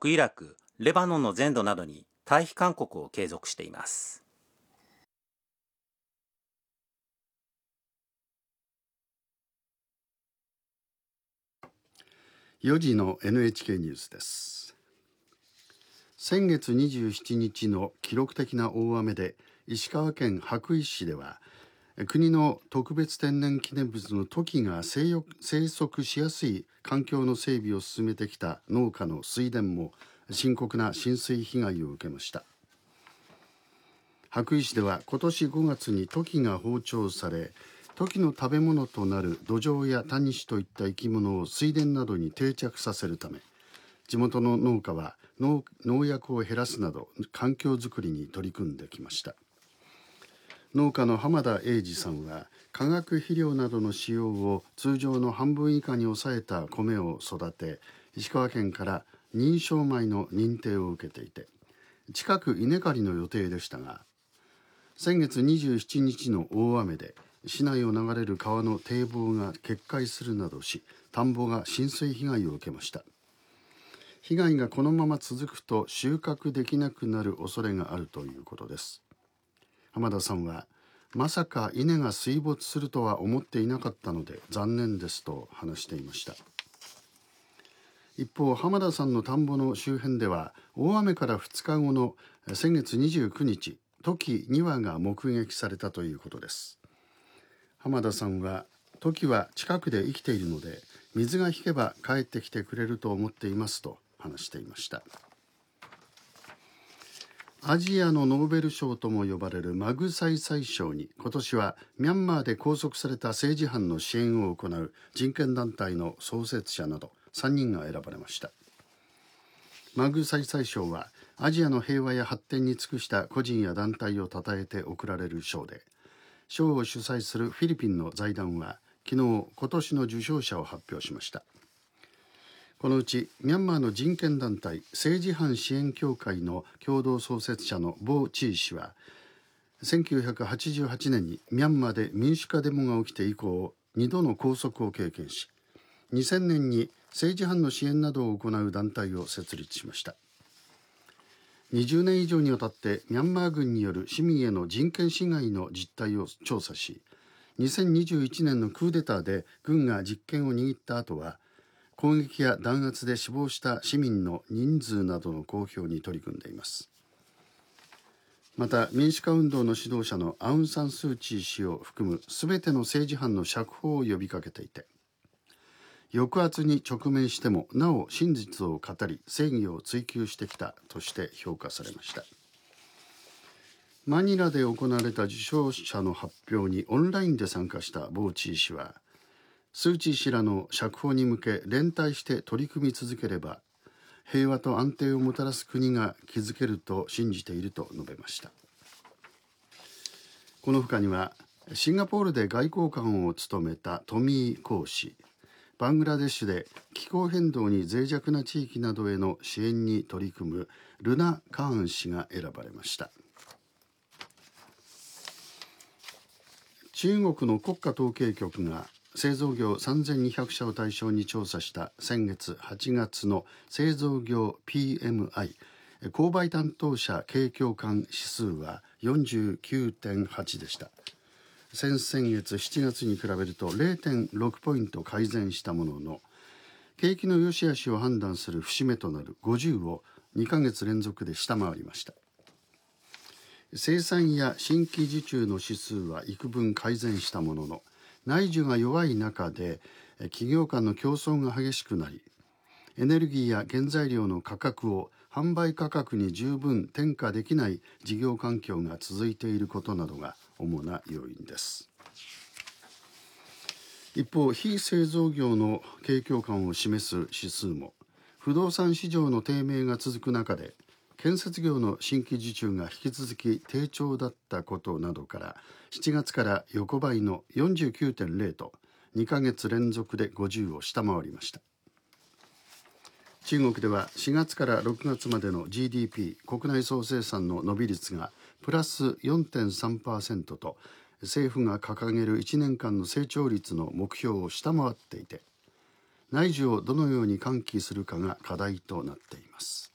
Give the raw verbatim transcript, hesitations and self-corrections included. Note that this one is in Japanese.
北イラク、レバノンの全土などに退避勧告を継続しています。 よじの エヌエイチケー ニュースです。先月にじゅうしちにちの記録的な大雨で石川県羽咋市では国の特別天然記念物のトキが生息しやすい環境の整備を進めてきた農家の水田も深刻な浸水被害を受けました。羽咋市では今年ごがつにトキが放鳥され、トキの食べ物となるドジョウやタニシといった生き物を水田などに定着させるため、地元の農家は 農, 農薬を減らすなど環境づくりに取り組んできました。農家の浜田英二さんは化学肥料などの使用を通常の半分以下に抑えた米を育て、石川県から認証米の認定を受けていて、近く稲刈りの予定でしたが、先月にじゅうしちにちの大雨で市内を流れる川の堤防が決壊するなどし、田んぼが浸水被害を受けました。被害がこのまま続くと収穫できなくなる恐れがあるということです。浜田さんは、まさか稲が水没するとは思っていなかったので残念ですと話していました。一方、浜田さんの田んぼの周辺では大雨からふつかごの先月にじゅうくにち、トキにわが目撃されたということです。浜田さんは、トキは近くで生きているので水が引けば帰ってきてくれると思っていますと話していました。アジアのノーベル賞とも呼ばれるマグサイサイ賞に、今年はミャンマーで拘束された政治犯の支援を行う人権団体の創設者などさんにんが選ばれました。マグサイサイ賞はアジアの平和や発展に尽くした個人や団体を称えて贈られる賞で、賞を主催するフィリピンの財団は昨日、今年の受賞者を発表しました。このうちミャンマーの人権団体政治犯支援協会の共同創設者のボー・チー氏は、せんきゅうひゃくはちじゅうはちねんにミャンマーで民主化デモが起きて以降にどの拘束を経験し、にせんねんに政治犯の支援などを行う団体を設立しました。にじゅうねん以上にわたってミャンマー軍による市民への人権侵害の実態を調査し、にせんにじゅういちねんのクーデターで軍が実権を握った後は、攻撃や弾圧で死亡した市民の人数などの公表に取り組んでいます。また、民主化運動の指導者のアウン・サン・スー・チー氏を含むすべての政治犯の釈放を呼びかけていて、抑圧に直面してもなお真実を語り正義を追求してきたとして評価されました。マニラで行われた受賞者の発表にオンラインで参加したボーチー氏は、スー・チー氏らの釈放に向け連帯して取り組み続ければ平和と安定をもたらす国が築けると信じていると述べました。この他にはシンガポールで外交官を務めたトミー・コー氏、バングラデシュで気候変動に脆弱な地域などへの支援に取り組むルナ・カーン氏が選ばれました。中国の国家統計局が製造業さんぜんにひゃくしゃを対象に調査した先月はちがつの製造業 ピーエムアイ 購買担当者景況感指数は よんじゅうきゅうてんはち でした。先々月しちがつに比べると れいてんろく ポイント改善したものの、景気の良し悪しを判断する節目となるごじゅうをにかげつ連続で下回りました。生産や新規受注の指数は幾分改善したものの、内需が弱い中で企業間の競争が激しくなり、エネルギーや原材料の価格を販売価格に十分転嫁できない事業環境が続いていることなどが主な要因です。一方、非製造業の景況感を示す指数も不動産市場の低迷が続く中で建設業の新規受注が引き続き低調だったことなどからしちがつから横ばいの よんじゅうきゅうてんれい とにかげつ連続でごじゅうを下回りました。中国ではしがつからろくがつまでの ジーディーピー 国内総生産の伸び率がプラス よんてんさんパーセント と政府が掲げるいちねんかんの成長率の目標を下回っていて、内需をどのように喚起するかが課題となっています。